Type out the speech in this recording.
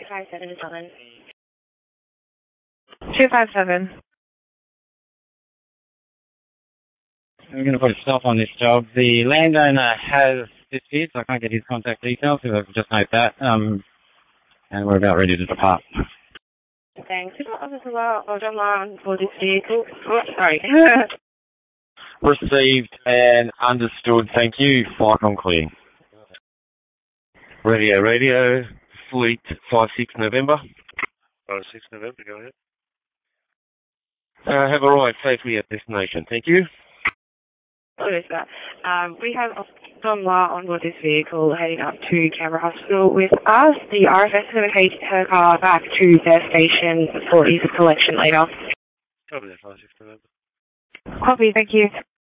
257 is on. 257. We're going to put a stop on this job. The landowner has disappeared, so I can't get his contact details, so I've just note that. And we're about ready to depart. Thanks. We've got Officer on for this vehicle. Oh, sorry. Received and understood. Thank you. Flight on clear. Radio, Fleet 56 November. 56 November, go ahead. Have arrived safely at destination. Thank you. Hello, sir. We have Officer on board this vehicle heading up to Canberra Hospital with us. The RFS is going to take her car back to their station for easy collection later. Copy that, 56 November. Copy, thank you.